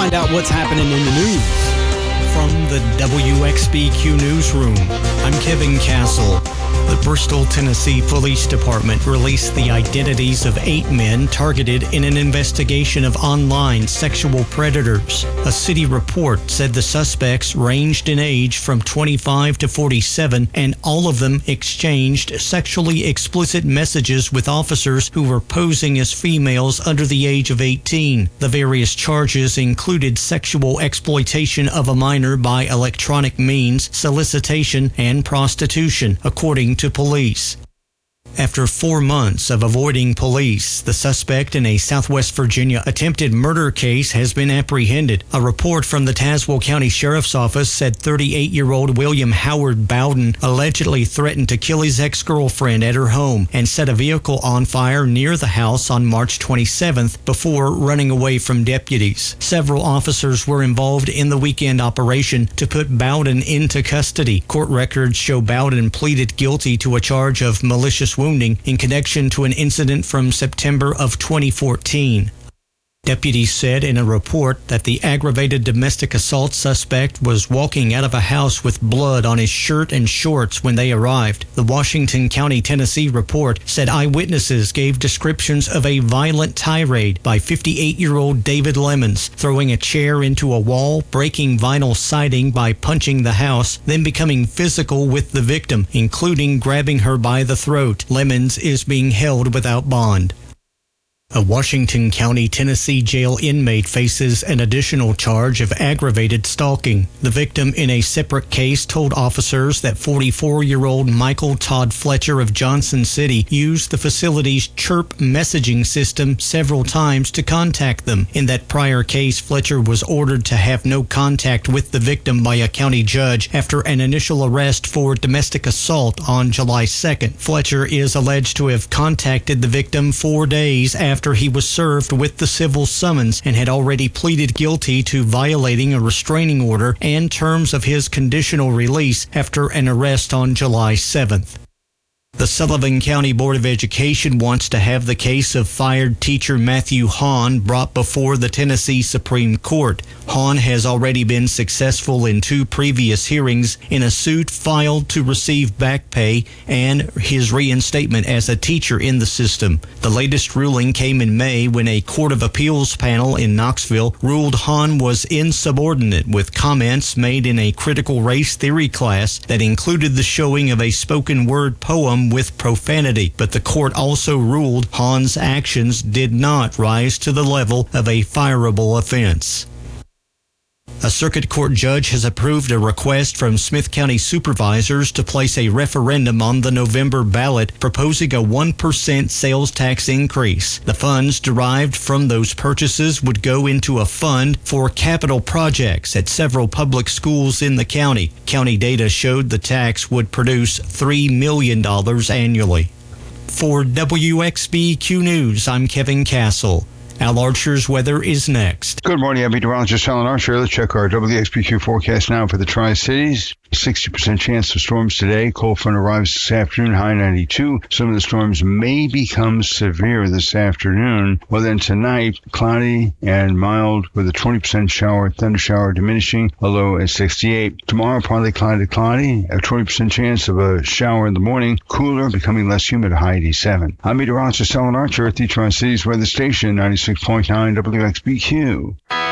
find out what's happening in the news. From the WXBQ Newsroom, I'm Kevin Castle. The Bristol, Tennessee Police Department released the identities of 8 men targeted in an investigation of online sexual predators. A city report said the suspects ranged in age from 25 to 47, and all of them exchanged sexually explicit messages with officers who were posing as females under the age of 18. The various charges included sexual exploitation of a minor by electronic means, solicitation, and prostitution, according to police. After 4 months of avoiding police, the suspect in a Southwest Virginia attempted murder case has been apprehended. A report from the Tazewell County Sheriff's Office said 38-year-old William Howard Bowden allegedly threatened to kill his ex-girlfriend at her home and set a vehicle on fire near the house on March 27th before running away from deputies. Several officers were involved in the weekend operation to put Bowden into custody. Court records show Bowden pleaded guilty to a charge of malicious wounding in connection to an incident from September of 2014. Deputies said in a report that the aggravated domestic assault suspect was walking out of a house with blood on his shirt and shorts when they arrived. The Washington County, Tennessee report said eyewitnesses gave descriptions of a violent tirade by 58-year-old David Lemons, throwing a chair into a wall, breaking vinyl siding by punching the house, then becoming physical with the victim, including grabbing her by the throat. Lemons is being held without bond. A Washington County, Tennessee jail inmate faces an additional charge of aggravated stalking. The victim in a separate case told officers that 44-year-old Michael Todd Fletcher of Johnson City used the facility's Chirp messaging system several times to contact them. In that prior case, Fletcher was ordered to have no contact with the victim by a county judge after an initial arrest for domestic assault on July 2nd. Fletcher is alleged to have contacted the victim 4 days after he was served with the civil summons and had already pleaded guilty to violating a restraining order and terms of his conditional release after an arrest on July 7th. The Sullivan County Board of Education wants to have the case of fired teacher Matthew Hahn brought before the Tennessee Supreme Court. Hahn has already been successful in 2 previous hearings in a suit filed to receive back pay and his reinstatement as a teacher in the system. The latest ruling came in May when a Court of Appeals panel in Knoxville ruled Hahn was insubordinate with comments made in a critical race theory class that included the showing of a spoken word poem with profanity, but the court also ruled Hahn's actions did not rise to the level of a fireable offense. A circuit court judge has approved a request from Smith County supervisors to place a referendum on the November ballot proposing a 1% sales tax increase. The funds derived from those purchases would go into a fund for capital projects at several public schools in the county. County data showed the tax would produce $3 million annually. For WXBQ News, I'm Kevin Castle. Al Archer's weather is next. Good morning, I'm meteorologist Alan Archer. Let's check our WXBQ forecast now for the Tri-Cities. 60% chance of storms today. Cold front arrives this afternoon, high 92. Some of the storms may become severe this afternoon. Well, then tonight, cloudy and mild with a 20% shower, thunder shower diminishing, a low at 68. Tomorrow, partly cloudy, a 20% chance of a shower in the morning. Cooler, becoming less humid, high 87. I'm meteorologist Alan Archer at the Tri-Cities Weather Station, 96.9 WXBQ.